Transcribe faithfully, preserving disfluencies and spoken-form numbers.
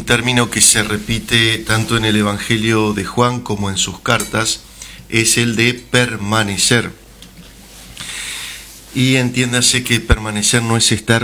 un término que se repite tanto en el Evangelio de Juan como en sus cartas, es el de permanecer. Y entiéndase que permanecer no es estar